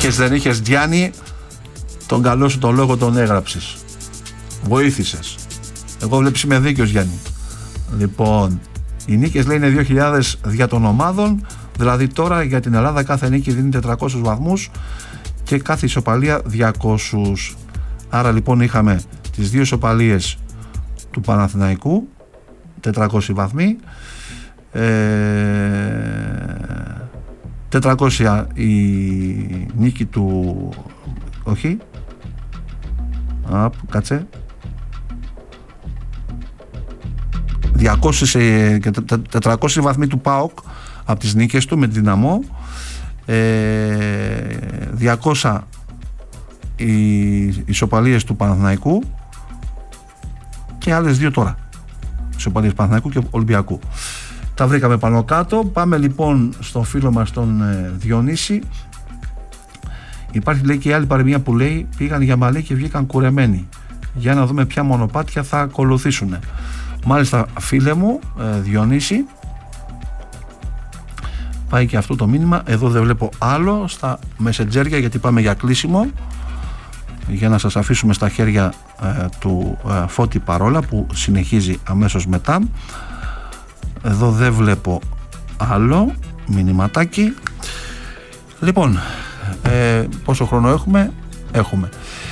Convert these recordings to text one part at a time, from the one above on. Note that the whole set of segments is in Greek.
δεν είχες Γιάννη, τον καλό σου τον λόγο τον έγραψες. Βοήθησες. Εγώ βλέπεις είμαι δίκαιος, Γιάννη. Λοιπόν, οι νίκες λέει είναι 2.000 δια των ομάδων. Δηλαδή τώρα για την Ελλάδα κάθε νίκη δίνει 400 βαθμούς και κάθε ισοπαλία 200. Άρα λοιπόν είχαμε τις δύο ισοπαλίες του Παναθηναϊκού, 400 βαθμοί, 400 η νίκη του, όχι, κάτσε, 200 και 400 βαθμοί του ΠΑΟΚ από τις νίκες του με τη Δυναμό, 200 οι ισοπαλίες του Παναθηναϊκού και άλλες δύο τώρα, ισοπαλίες Παναθηναϊκού και Ολυμπιακού. Τα βρήκαμε πάνω κάτω. Πάμε λοιπόν στον φίλο μας τον Διονύση. Υπάρχει λέει και η άλλη παροιμία που λέει πήγαν για μαλλί και βγήκαν κουρεμένοι. Για να δούμε ποια μονοπάτια θα ακολουθήσουν. Μάλιστα φίλε μου Διονύση, πάει και αυτό το μήνυμα. Εδώ δεν βλέπω άλλο στα μεσεντζέρια γιατί πάμε για κλείσιμο, για να σας αφήσουμε στα χέρια του Φώτη Παρόλα που συνεχίζει αμέσως μετά. Εδώ δεν βλέπω άλλο μηνυματάκι. Λοιπόν, πόσο χρόνο έχουμε? Έχουμε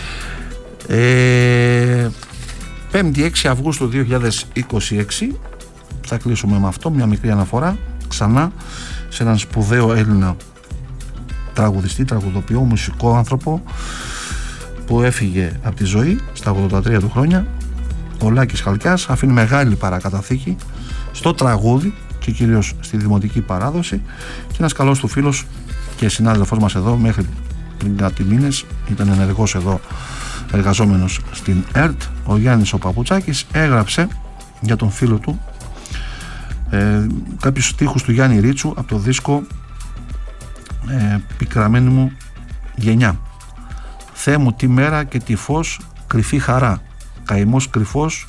5η 6 Αυγούστου 2026. Θα κλείσουμε με αυτό, μια μικρή αναφορά ξανά σε έναν σπουδαίο Έλληνα τραγουδιστή, τραγουδοποιό, μουσικό άνθρωπο που έφυγε από τη ζωή στα 83 του χρόνια, ο Λάκης Χαλκιάς. Αφήνει μεγάλη παρακαταθήκη στο τραγούδι και κυρίως στη δημοτική παράδοση, και ένας καλός του φίλος και συνάδελφός μας εδώ μέχρι πριν κάτι μήνες, ήταν ενεργός εδώ εργαζόμενος στην ΕΡΤ, ο Γιάννης ο Παπουτσάκης, έγραψε για τον φίλο του κάποιους στίχους του Γιάννη Ρίτσου από το δίσκο «Πικραμένη μου γενιά». Θεέ μου τι μέρα και τι φως, κρυφή χαρά, καημός κρυφός,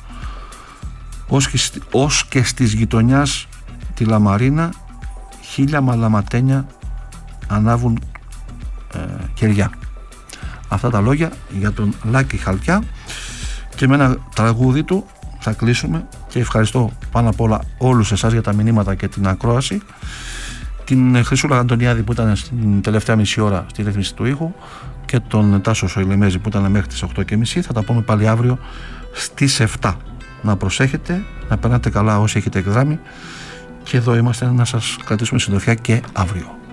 ως και στις γειτονιάς τη λαμαρίνα, χίλια μαλαματένια ανάβουν κεριά. Αυτά τα λόγια για τον Λάκη Χαλκιά, και με ένα τραγούδι του θα κλείσουμε, και ευχαριστώ πάνω απ' όλα όλους εσάς για τα μηνύματα και την ακρόαση, την Χρυσούλα Αντωνιάδη που ήταν στην τελευταία μισή ώρα στη ρύθμιση του ήχου και τον Τάσο Σοηλεμέζη που ήταν μέχρι τις 8.30. Θα τα πούμε πάλι αύριο στις 7. Να προσέχετε, να περνάτε καλά όσοι έχετε εκδράμει, και εδώ είμαστε να σας κρατήσουμε συντροφιά και αύριο.